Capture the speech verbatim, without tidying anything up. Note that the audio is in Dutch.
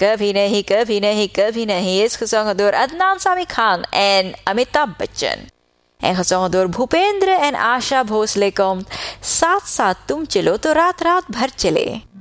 Kabhi Nahi, Kabhi Nahi, Kabhi Nahi is gezongen door Adnan Sami Khan en Amitabh Bachchan. En gezongen door Bhupendra en Asha Bhosle komt Saath Saath Tum Chalo To Raat Raat Bhar Chale.